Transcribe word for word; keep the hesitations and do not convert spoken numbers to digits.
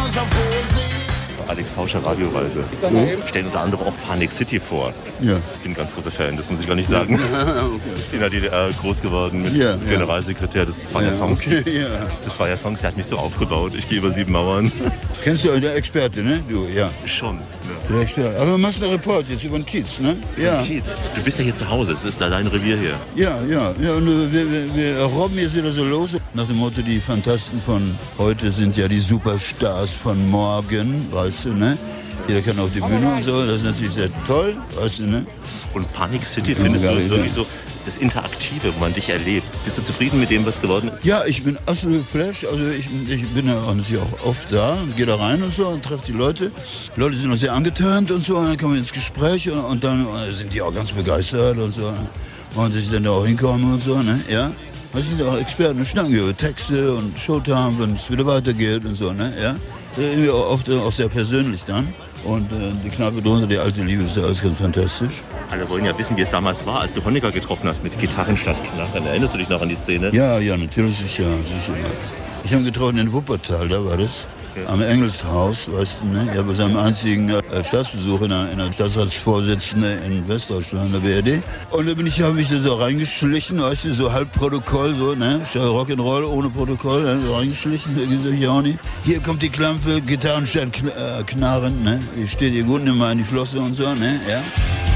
Alex Tauscher, Radioreise. Mhm. Stellen unter anderem auch Panic City vor. Ja. Ich bin ein ganz großer Fan, das muss ich gar nicht sagen. Ja, okay. In der D D R groß geworden mit Ja, ja. Generalsekretär. Das waren ja, Ja, Songs. okay, ja. Das war ja Songs, der hat mich so aufgebaut. Ich gehe über sieben Mauern. Kennst du der Experte, ne? Du, ja. Schon. Ne? Der Experte. Aber du machst einen Report jetzt über den Kiez, ne? Ja. Kiez. Du bist ja hier zu Hause, es ist da dein Revier hier. Ja, ja, ja. Und äh, wir, wir, wir robben jetzt wieder so los. Nach dem Motto, die Fantasten von heute sind ja die Superstars von morgen, weißt du, ne? Jeder kann auf die Bühne und so, das ist natürlich sehr toll, weißt du, ne? Und Panic City, findest du das wirklich so, das Interaktive, wo man dich erlebt? Bist du zufrieden mit dem, was geworden ist? Ja, ich bin absolut geflasht. Also ich, ich bin ja auch natürlich auch oft da und gehe da rein und so und treffe die Leute. Die Leute sind auch sehr angeturnt und so und dann kommen wir ins Gespräch und, und dann sind die auch ganz begeistert und so. Und dass ich dann da auch hinkomme und so, ne? Ja. Wir sind ja auch Experten und schnacken über Texte und Showtime, wenn es wieder weitergeht und so, ne? Ja. Irgendwie auch oft auch sehr persönlich dann. Und äh, die Kneipe drunter, die alte Liebe, ist ja alles ganz fantastisch. Alle wollen ja wissen, wie es damals war, als du Honecker getroffen hast mit Gitarren statt Knarren. Erinnerst du dich noch an die Szene? Ja, ja, natürlich, sicher, sicher. Ich habe ihn getroffen in Wuppertal, da war das. Okay. Am Engelshaus, weißt du, ne? Ja, bei seinem einzigen äh, Staatsbesuch in der, in der Staatsratsvorsitzende in Westdeutschland, in der B R D. Und da bin ich, habe mich so reingeschlichen, weißt du, so halb Protokoll, so, ne? Rock'n'Roll ohne Protokoll, ne? So reingeschlichen, so, hier auch nicht. Hier kommt die Klampfe, Gitarren statt Knarren, ne? Die steht ihr gut, nimm mal in die Flosse und so, ne? Ja.